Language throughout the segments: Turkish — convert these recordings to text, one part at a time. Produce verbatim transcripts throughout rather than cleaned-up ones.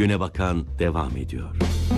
Güne Bakan devam ediyor.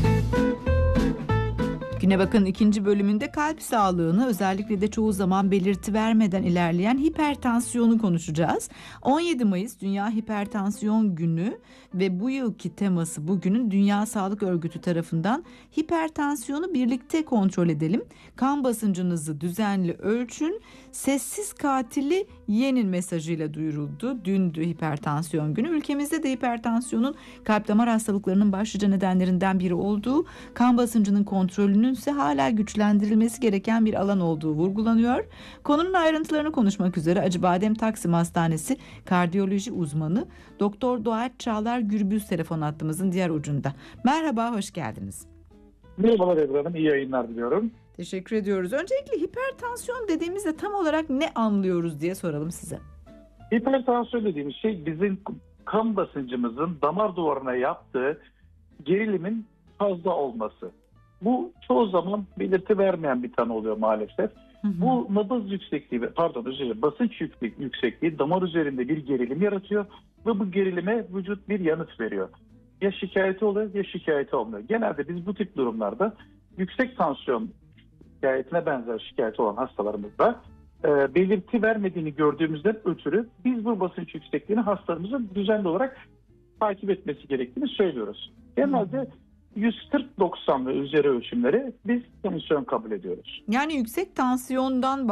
Güne Bakan'ın ikinci bölümünde kalp sağlığını, özellikle de çoğu zaman belirti vermeden ilerleyen hipertansiyonu konuşacağız. on yedi Mayıs Dünya Hipertansiyon Günü ve bu yılki teması bugünün Dünya Sağlık Örgütü tarafından hipertansiyonu birlikte kontrol edelim. Kan basıncınızı düzenli ölçün, sessiz katili yenin mesajıyla duyuruldu. Dündü hipertansiyon günü. Ülkemizde de hipertansiyonun kalp damar hastalıklarının başlıca nedenlerinden biri olduğu, kan basıncının kontrolünün ise hala güçlendirilmesi gereken bir alan olduğu vurgulanıyor. Konunun ayrıntılarını konuşmak üzere Acıbadem Taksim Hastanesi kardiyoloji uzmanı Doktor Doğaç Çağlar Gürbüz telefon hattımızın diğer ucunda. Merhaba, hoş geldiniz. Merhabalar Ebru Hanım, iyi yayınlar diliyorum. Teşekkür ediyoruz. Öncelikle hipertansiyon dediğimizde tam olarak ne anlıyoruz diye soralım size. Hipertansiyon dediğimiz şey bizim kan basıncımızın damar duvarına yaptığı gerilimin fazla olması. Bu çoğu zaman belirti vermeyen bir tanı oluyor maalesef. Hı hı. Bu nabız yüksekliği, pardon özür dilerim, basınç yüksekliği damar üzerinde bir gerilim yaratıyor ve bu gerilime vücut bir yanıt veriyor. Ya şikayeti oluyor ya şikayeti olmuyor. Genelde biz bu tip durumlarda yüksek tansiyon şikayetine benzer şikayeti olan hastalarımızda e, belirti vermediğini gördüğümüzden ötürü biz bu basınç yüksekliğini hastalarımızın düzenli olarak takip etmesi gerektiğini söylüyoruz. Genelde yüz kırk doksan ve üzeri ölçümleri biz tansiyon kabul ediyoruz. Yani yüksek tansiyondan